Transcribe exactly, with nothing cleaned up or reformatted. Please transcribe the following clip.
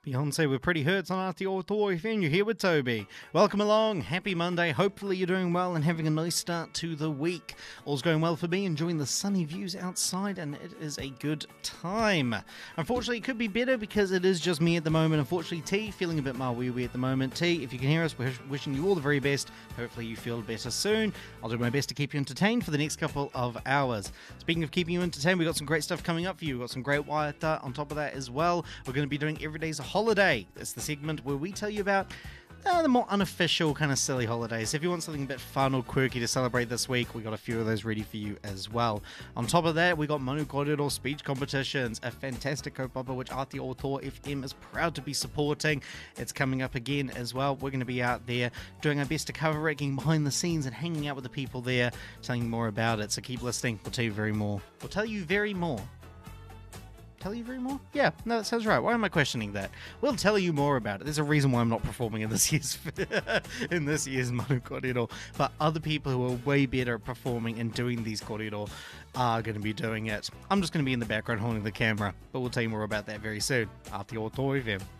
Beyonce with Pretty Hurts on Aotearoa F M. You're here with Toby. Welcome along. Happy Monday. Hopefully you're doing well and having a nice start to the week. All's going well for me, enjoying the sunny views outside, and it is a good time. Unfortunately, it could be better because it is just me at the moment. Unfortunately, T, feeling a bit more wee-wee at the moment. T, if you can hear us, we're wishing you all the very best. Hopefully you feel better soon. I'll do my best to keep you entertained for the next couple of hours. Speaking of keeping you entertained, we've got some great stuff coming up for you. We've got some great waiata on top of that as well. We're going to be doing Every Day's a Holiday. It's the segment where we tell you about uh, the more unofficial kind of silly holidays. If you want something a bit fun or quirky to celebrate this week, we got a few of those ready for you as well. On top of that, we got Manu Kōrero speech competitions, a fantastic kaupapa which Aotearoa F M is proud to be supporting. It's coming up again as well. We're going to be out there doing our best to cover it, getting behind the scenes and hanging out with the people there, telling you more about it. So keep listening. We'll tell you very more. We'll tell you very more. Tell you very more? Yeah, no, that sounds right. Why am I questioning that? We'll tell you more about it. There's a reason why I'm not performing in this year's in this year's Manu Kōrero, but other people who are way better at performing and doing these kōrero are going to be doing it. I'm just going to be in the background holding the camera, but we'll tell you more about that very soon. Aotearoa F M.